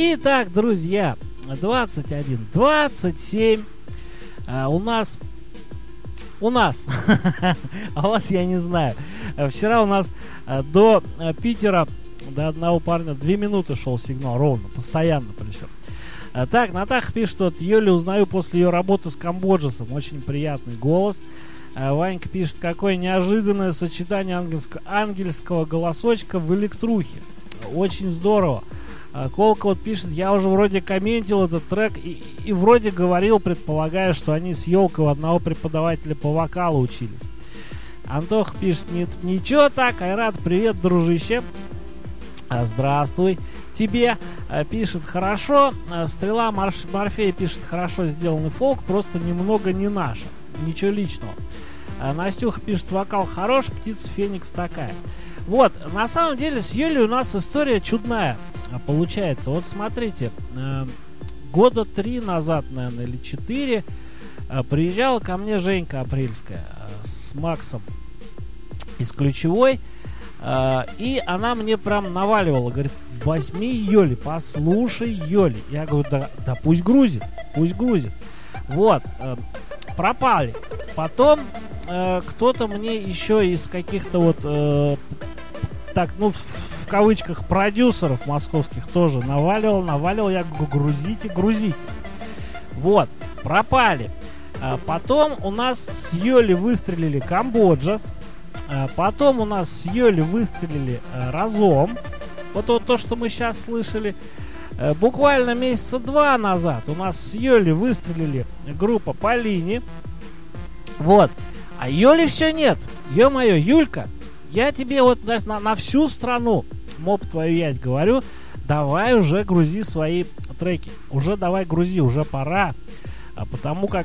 Итак, друзья, 21:27. У нас, а у вас я не знаю. Вчера у нас до Питера, до одного парня 2 минуты шел сигнал, ровно, постоянно причем. Так, Натаха пишет, вот Юлю узнаю после ее работы с Камбоджесом. Очень приятный голос. Ванька пишет, какое неожиданное сочетание ангельского голосочка в электрухе. Очень здорово. Колка вот пишет, я уже вроде комментил этот трек и вроде говорил, предполагая, что они с Ёлкой у одного преподавателя по вокалу учились. Антох пишет, ничего так, Айрат, привет, дружище. Здравствуй тебе. Пишет, хорошо. Стрела Морфея пишет, хорошо сделанный фолк, просто немного не наше. Ничего личного. Настюха пишет, вокал хорош, птица Феникс такая. Вот, на самом деле с Юлей у нас история чудная получается. Вот смотрите, года 3 назад, наверное, или 4 приезжала ко мне Женька Апрельская с Максом из Ключевой. И она мне прям наваливала, говорит, возьми Йоли, послушай Йоли. Я говорю, да пусть грузит. Вот, пропали. Потом кто-то мне еще из каких-то вот, так, ну, в кавычках, продюсеров московских тоже наваливал. Я говорю, грузите. Вот, пропали. Потом у нас с Йоли выстрелили Камбоджас. Потом у нас с Йоли выстрелили Разом. Вот то, что мы сейчас слышали. Буквально месяца 2 назад у нас с Йоли выстрелили группа Полини. Вот. А Йоли все нет. Ё-моё, Юлька, я тебе вот на всю страну, моп твою ять, говорю, давай уже грузи свои треки. Уже давай грузи, уже пора. Потому как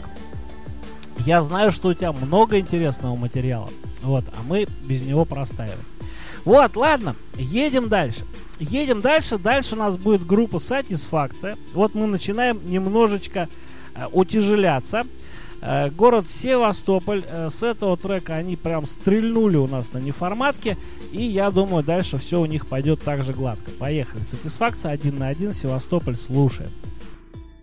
я знаю, что у тебя много интересного материала. Вот, а мы без него простаиваем. Вот, ладно, едем дальше. Дальше у нас будет группа «Сатисфакция». Вот мы начинаем немножечко утяжеляться. Город Севастополь. С этого трека они прям стрельнули у нас на неформатке. И я думаю, дальше все у них пойдет так же гладко. Поехали. «Сатисфакция» 1 на 1. Севастополь, слушаем.